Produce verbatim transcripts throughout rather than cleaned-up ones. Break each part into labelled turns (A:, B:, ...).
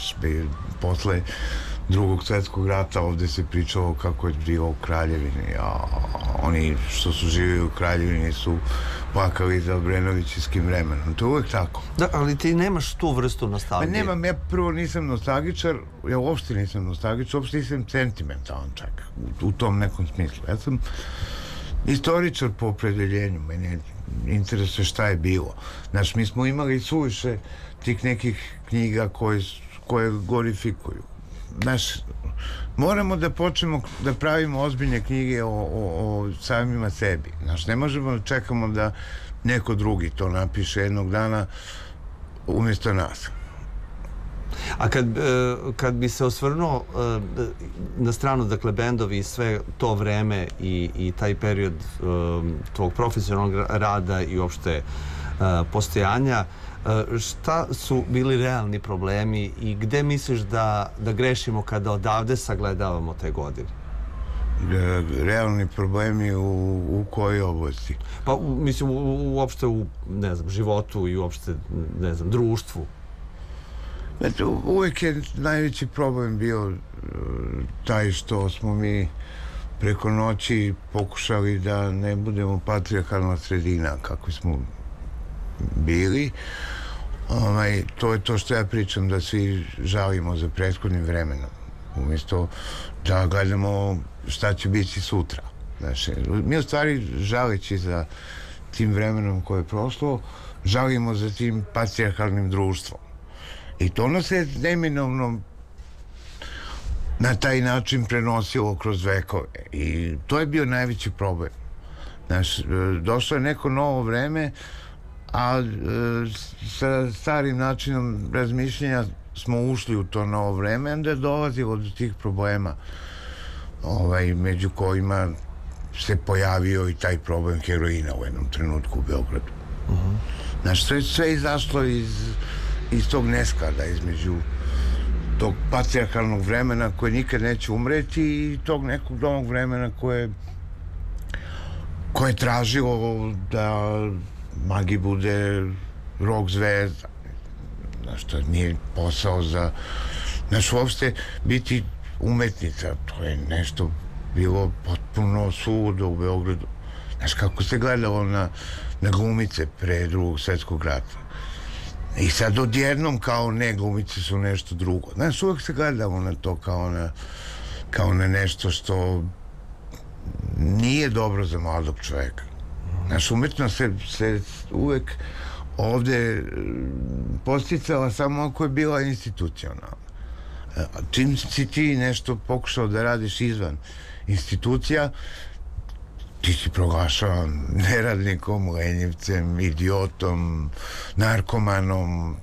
A: znaš, posle drugog svjetskog rata ovde se pričalo kako je bilo u Kraljevini, a oni što su živjeli u Kraljevini su plakali za Obrenovićevskim vremenom. To je uvijek tako.
B: Da, ali ti nemaš tu vrstu nostalgije.
A: Pa nemam, ja prvo nisam nostalgičar, ja uopšte nisam nostalgičar, uopšte nisam sentimentalan čak, u, u tom nekom smislu. Ja sam istoričar po opredeljenju, mene interesuje šta je bilo. Znaš, mi smo imali suviše tih nekih knjiga koje, koje glorifikuju. Znaš, moramo da počnemo da pravimo ozbiljne knjige o, o, o samima sebi. Znaš, ne možemo da čekamo da neko drugi to napiše jednog dana umjesto nas.
B: A kad, kad bi se osvrnuo na stranu, dakle, bendovi i sve to vreme i, i taj period tvog profesionalnog rada i uopšte postojanja, šta su bili realni problemi i gde misliš da, da grešimo kada odavde sagledavamo te godine?
A: Realni problemi u, u kojoj oblasti?
B: Pa, mislim, u, uopšte u, ne znam, životu i uopšte, ne znam, društvu.
A: Znači, uvijek je najveći problem bio taj što smo mi preko noći pokušali da ne budemo patrijarhalna sredina kako smo bili. Ovaj, to je to što ja pričam, da svi žalimo za prethodnim vremenom umjesto da gledamo šta će biti sutra. Znači, mi u stvari žaleći za tim vremenom koje je prošlo, žalimo za tim patrijarhalnim društvom. I to ono se neminovno na taj način prenosilo kroz vekove. I to je bio najveći problem. Znaš, došlo je neko novo vreme, a sa starim načinom razmišljenja smo ušli u to novo vreme, onda je dolazilo do tih problema, ovaj, među kojima se pojavio i taj problem heroina u jednom trenutku u Beogradu. Uh-huh. Znaš, sve, sve izašlo iz, iz tog nesklada između tog patrijarhalnog vremena koje nikad neće umreti i tog nekog novog vremena koje koje je tražilo da Magi bude rock zvezda. Znaš, to nije posao za... Znaš, uopšte biti umetnica, to je nešto bilo potpuno suludo u Beogradu. Znaš, kako se gledalo na, na glumice pre drugog svjetskog rata. I sad odjednom kao ne, glumice su nešto drugo. Znaš, uvijek se gledalo na to kao na, kao na nešto što nije dobro za mladog čovjeka. Znaš, umetnost se, se uvijek ovdje posticala samo ako je bila institucionalna. Čim si ti nešto pokušao da radiš izvan institucija, ti si proglašavan neradnikom, lenjivcem, idiotom, narkomanom,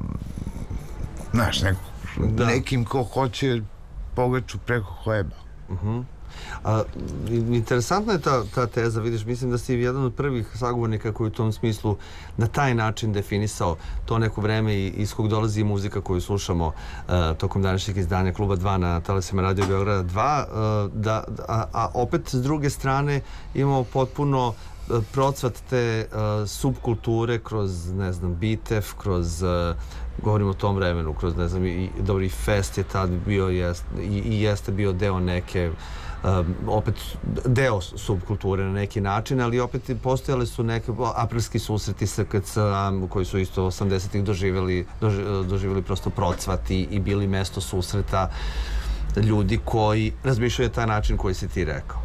A: znaš, neko, nekim ko hoće pogaču preko hleba.
B: Uh-huh. A, interesantna je ta, ta teza, vidiš, mislim da si jedan od prvih sagovornika koji u tom smislu na taj način definisao to neko vreme i iz kog dolazi muzika koju slušamo uh, tokom današnjeg izdanja Kluba dva na talasima Radio Beograda dva, uh, da, a, a opet s druge strane imamo potpuno uh, procvat te uh, subkulture kroz, ne znam, Bitev, kroz uh, govorimo o tom vremenu, kroz, ne znam, i dobri Fest je tad bio jest, i, i jeste bio deo neke Um, opet deo subkulture na neki način, ali opet postojale su neke aprilski susreti S K C koji su isto osamdesetih doživjeli, doživjeli prosto procvat i, i bili mesto susreta ljudi koji razmišljaju taj način koji si ti rekao.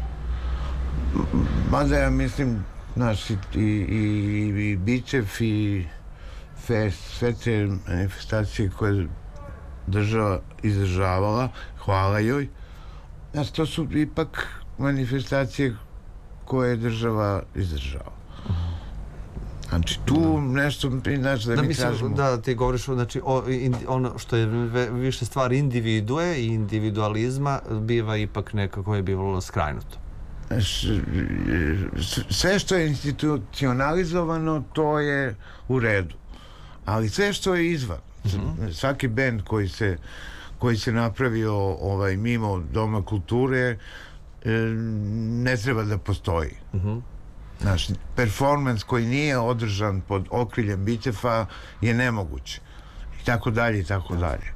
A: Mada ja mislim, znaš, i, i, i Bičev i Fest, sve te manifestacije koje država izdržavala, hvala joj. Znaš, to su ipak manifestacije koje je država izdržala. Znači, tu nešto, znaš, da, da mi
B: mislim,
A: tražimo...
B: Da, ti govoriš, znači, o, in, ono što je više stvar individue i individualizma biva ipak nekako je bivalo skrajnuto.
A: Znaš, sve što je institucionalizovano, to je u redu. Ali sve što je izvan, mm-hmm. svaki bend koji se koji se napravio ovaj, mimo Doma kulture, e, ne treba da postoji. Uh-huh. Znaš, performans koji nije održan pod okriljem Bitefa je nemoguće. I tako dalje, i tako dalje.